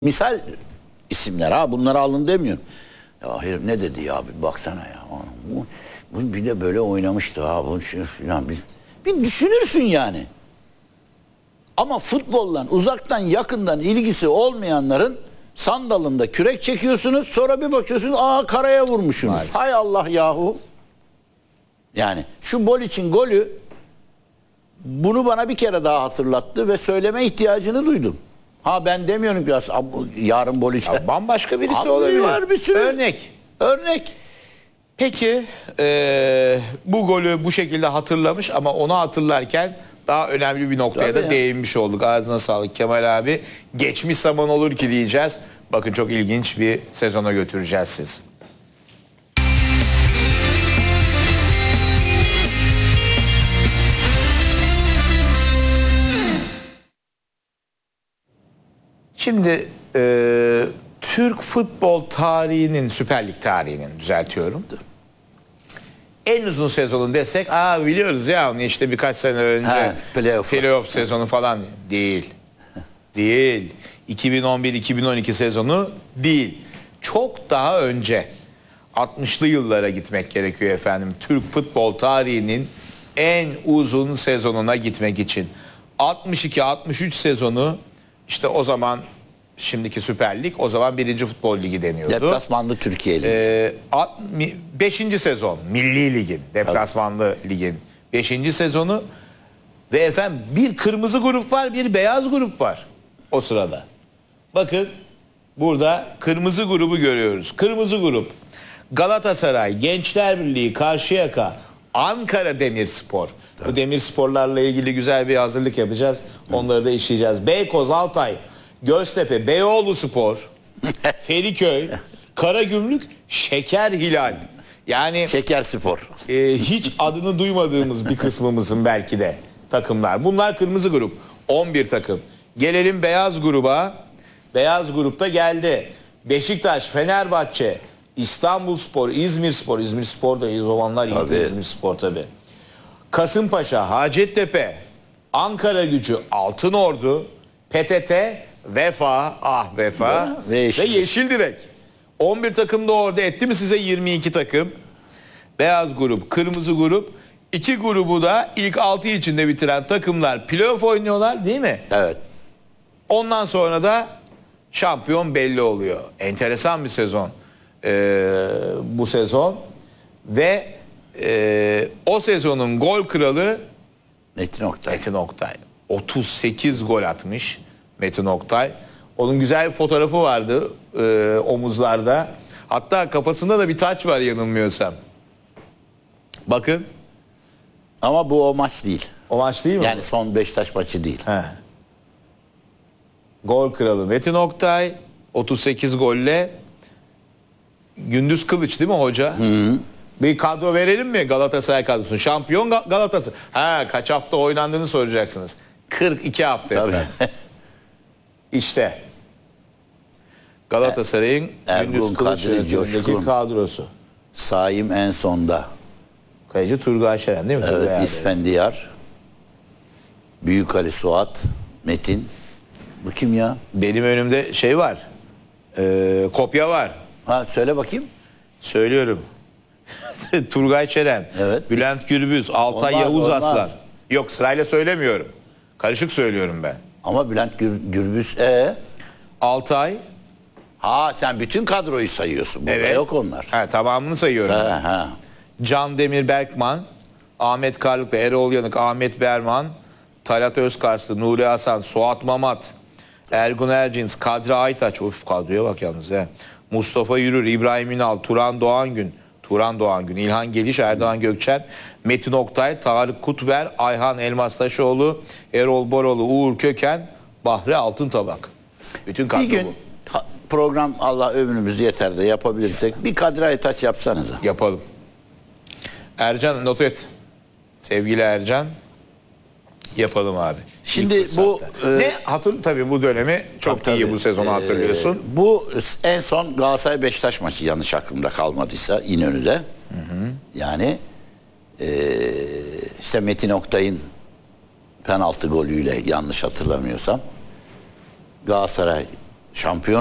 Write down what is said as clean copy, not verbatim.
Misal isimler ha, bunları alın demiyorum. Ya herif ne dedi ya, bir baksana ya. Bu bir de böyle oynamıştı ha. Bu falan bir düşünürsün yani. Ama futbolla uzaktan yakından ilgisi olmayanların sandalında kürek çekiyorsunuz, sonra bir bakıyorsunuz karaya vurmuşsunuz. Maalesef. Hay Allah yahu. Yani şu bol için golü bunu bana bir kere daha hatırlattı ve söyleme ihtiyacını duydum. Ha ben demiyorum ki yarın bol için. Bambaşka birisi olabilir. Var bir sürü. Örnek. Peki bu golü bu şekilde hatırlamış ama onu hatırlarken daha önemli bir noktaya da değinmiş olduk. Ağzına sağlık Kemal abi. Geçmiş zaman olur ki diyeceğiz. Bakın çok ilginç bir sezona götüreceğiz sizi. Şimdi Türk futbol tarihinin, Süper Lig tarihinin düzeltiyorum. En uzun sezonu desek biliyoruz ya onu işte birkaç sene önce playoff sezonu falan değil. Değil. 2011-2012 sezonu değil. Çok daha önce 60'lı yıllara gitmek gerekiyor efendim. Türk futbol tarihinin en uzun sezonuna gitmek için. 62-63 sezonu işte o zaman şimdiki Süper Lig, o zaman 1. Futbol Ligi deniyordu. Deplasmanlı Türkiye Ligi. 5. sezon Milli Lig'in, deplasmanlı ligin 5. sezonu ve efendim bir kırmızı grup var, bir beyaz grup var o sırada. Bakın burada kırmızı grubu görüyoruz. Kırmızı grup Galatasaray, Gençler Birliği, Karşıyaka, Ankara Demirspor. Bu Demirsporlarla ilgili güzel bir hazırlık yapacağız. Onları da işleyeceğiz. Beykoz, Altay, Göztepe, Beyoğluspor, Feriköy, Karagümrük, Şeker Hilal. Yani Şekerspor. Hiç adını duymadığımız bir kısmımızın belki de takımlar. Bunlar kırmızı grup. 11 takım. Gelelim beyaz gruba. Beyaz grupta geldi Beşiktaş, Fenerbahçe, İstanbulspor, İzmirspor. İzmirspor da o zamanlar iyiydi. İzmirspor tabii. Kasımpaşa, Hacettepe, Ankara Gücü, Altınordu, PTT, Vefa, Vefa ve Yeşil Direk. 11 takım da orada etti mi size 22 takım. Beyaz grup, kırmızı grup. 2 grubu da ilk 6 içinde bitiren takımlar playoff oynuyorlar değil mi? Evet. Ondan sonra da şampiyon belli oluyor. Enteresan bir sezon bu sezon. Ve o sezonun gol kralı Metin Oktay. 38 gol atmış Metin Oktay. Onun güzel bir fotoğrafı vardı omuzlarda. Hatta kafasında da bir taç var yanılmıyorsam. Bakın. Ama bu o maç değil. O maç değil mi? Yani son Beşiktaş maçı değil. Gol kralı Metin Oktay 38 golle. Gündüz Kılıç değil mi hoca? Hı. Bir kadro verelim mi Galatasaray kadrosunu? Şampiyon Galatasaray. Kaç hafta oynandığını soracaksınız. 42 hafta. İşte Galatasaray'ın Gündüz Kılıç yönetimindeki kadrosu. Saim en sonda. Kaleci Turgay Şeren değil mi? Evet, İsfendiyar. Büyük Ali Suat. Metin. Bu kim ya? Benim önümde şey var. Kopya var. Söyle bakayım. Söylüyorum. Turgay Şeren, Bülent Gürbüz, Altay Yavuz Aslan. Yok, sırayla söylemiyorum. Karışık söylüyorum ben. Ama Bülent Gürbüz Altay. Sen bütün kadroyu sayıyorsun. Burada yok onlar. Tamamını sayıyorum. Can Demir Berkman, Ahmet Karlıklı, Erol Yanık, Ahmet Berman, Talat Özkarslı, Nuri Hasan, Suat Mamat, Ergun Ercins, Kadri Aytaç. Kadroya bak yalnız. Mustafa Yürür, İbrahim Ünal, Turan Doğangün, İlhan Geliş, Erdoğan Gökçen, Metin Oktay, Tarık Kutver, Ayhan Elmastaşoğlu, Erol Boroğlu, Uğur Köken, Bahri Altıntabak. Bütün kadro bir gün program Allah ömrümüz yeter de yapabilirsek bir Kadri Aytaç yapsanıza. Yapalım. Ercan not et. Sevgili Ercan. Yapalım abi. Şimdi bu tabii bu dönemi çok iyi bu sezonu hatırlıyorsun. Bu en son Galatasaray Beşiktaş maçı yanlış aklımda kalmadıysa İnönü'de. Yani işte Metin Oktay'ın penaltı golüyle yanlış hatırlamıyorsam Galatasaray Şampiyon